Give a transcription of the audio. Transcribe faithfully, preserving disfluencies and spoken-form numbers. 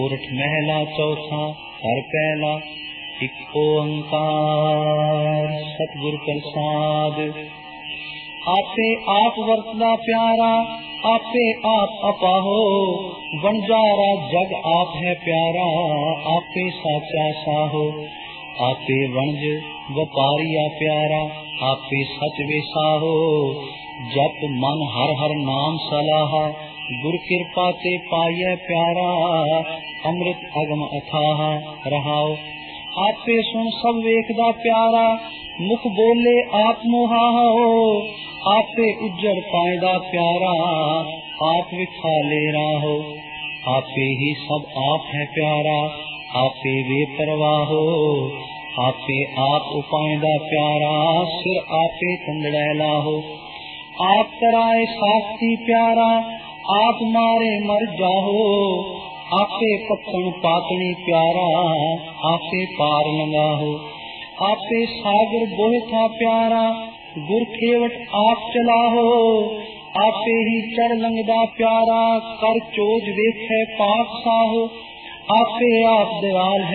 उरठ महला चौथा हर पहला एक ओंकार सतगुर प्रसाद। आपे आप वरतदा प्यारा आपे आप अपाहो वनजारा जग आप है प्यारा आपे साचा साहो। आपे वणज वपारिया प्यारा आपे सच विसाहो। जप मन हर हर नाम सलाहा गुर कृपा ते पाइय प्यारा अमृत अगम अथाह रहाओ। आपे सुन सब वेखदा प्यारा मुख बोले आप मुहाओ। आपे उज्जड़ पाएदा प्यारा आप विखाले राहो। आपे ही सब आप है प्यारा आपे वे परवाहो। आपे आप उपायदा प्यारा सिर आपे कंदड़ै लाहो। आप कराए साथी प्यारा आप मारे मर जाहो। आपे पत्तन पातनी प्यारा आपे पार लंगाहो। आपे सागर बोहे था प्यारा गुर खेवट आप चलाहो। आपे ही चढ़ लंगदा प्यारा कर चोज वेखे पाक साहो। आपे आप दयाल है